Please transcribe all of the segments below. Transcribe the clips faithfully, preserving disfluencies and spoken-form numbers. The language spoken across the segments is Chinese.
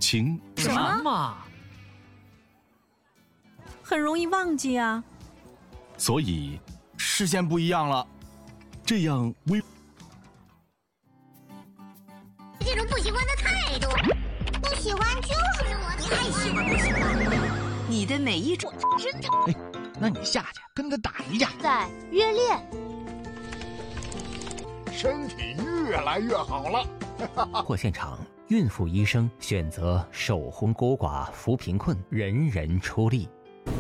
情。 什么？ 很容易忘记啊。 所以视线不一样了，这样微。 这种不喜欢的态度，不喜欢就是我，你还喜欢不喜欢？ 你的每一种真的。 哎，那你下去跟他打一架。 在约练， 身体越来越好了。 或现场，孕妇医生选择守婚孤寡扶贫困，人人出力。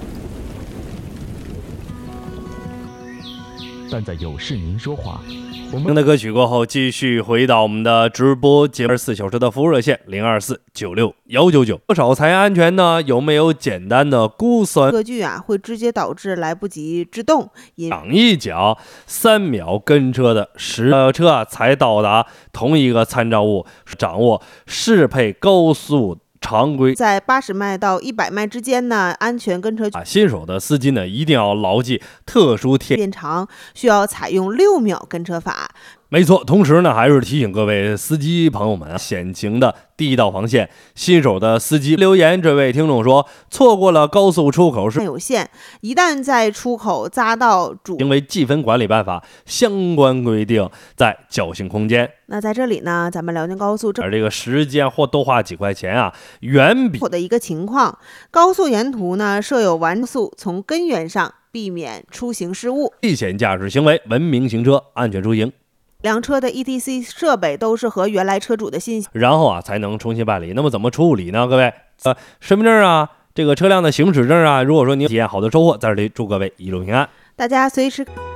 但在有事您说话。 我们的歌曲过后，继续回到我们的直播节目，二十四小时的服务热线零二四九六幺九九。多少才安全呢？有没有简单的估算？ 车距啊，会直接导致来不及制动。 讲一讲三秒跟车的时车啊，才到达同一个参照物，掌握适配高速。常规在八十迈到一百迈之间呢，安全跟车啊，新手的司机呢一定要牢记特殊天变长，需要采用六秒跟车法。 没错，同时呢，还是提醒各位司机朋友们，险情的第一道防线。新手的司机留言，这位听众说，错过了高速出口是有限，一旦在出口匝道主因为计分管理办法相关规定，在侥幸空间。 那在这里呢，咱们辽宁高速而这个时间或多花几块钱啊，远比的一个情况。高速沿途呢设有完速，从根源上避免出行失误。 危险驾驶行为，文明行车，安全出行。 辆车的 E T C 设备都是和原来车主的信息， 然后啊才能重新办理。那么怎么处理呢？各位，呃，身份证啊，这个车辆的行驶证啊，如果说你体验好的收获，在这里祝各位一路平安。 大家随时。